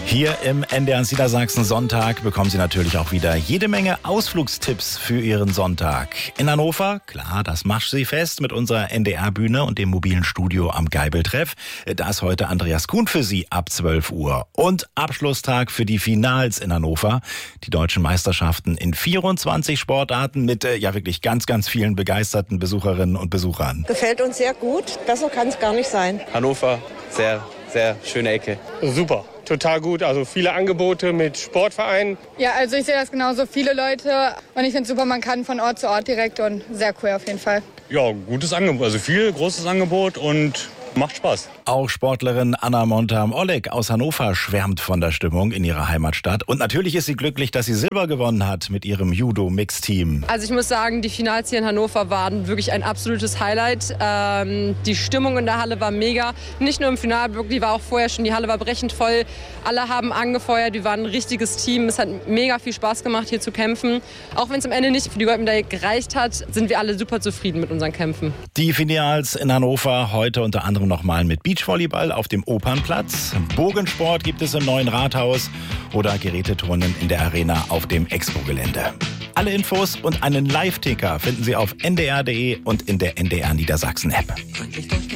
Hier im NDR Niedersachsen Sonntag bekommen Sie natürlich auch wieder jede Menge Ausflugstipps für Ihren Sonntag. In Hannover, klar, das Maschsee-Fest mit unserer NDR-Bühne und dem mobilen Studio am Geibeltreff. Da ist heute Andreas Kuhn für Sie ab 12 Uhr. Und Abschlusstag für die Finals in Hannover. Die deutschen Meisterschaften in 24 Sportarten mit wirklich ganz, ganz vielen begeisterten Besucherinnen und Besuchern. Gefällt uns sehr gut. Besser kann es gar nicht sein. Hannover, sehr, sehr schöne Ecke. Super. Total gut, also viele Angebote mit Sportvereinen. Ja, also ich sehe das genauso, viele Leute und ich finde es super, man kann von Ort zu Ort direkt und sehr cool auf jeden Fall. Ja, gutes Angebot, also viel großes Angebot und macht Spaß. Auch Sportlerin Anna Montam-Oleg aus Hannover schwärmt von der Stimmung in ihrer Heimatstadt. Und natürlich ist sie glücklich, dass sie Silber gewonnen hat mit ihrem Judo-Mix-Team. Also ich muss sagen, die Finals hier in Hannover waren wirklich ein absolutes Highlight. Die Stimmung in der Halle war mega. Nicht nur im Finalblock, die war auch vorher schon. Die Halle war brechend voll. Alle haben angefeuert. Wir waren ein richtiges Team. Es hat mega viel Spaß gemacht, hier zu kämpfen. Auch wenn es am Ende nicht für die Goldmedaille gereicht hat, sind wir alle super zufrieden mit unseren Kämpfen. Die Finals in Hannover heute unter anderem nochmal mit Beachvolleyball auf dem Opernplatz. Bogensport gibt es im neuen Rathaus oder Geräteturnen in der Arena auf dem Expo-Gelände. Alle Infos und einen Live-Ticker finden Sie auf ndr.de und in der NDR Niedersachsen-App.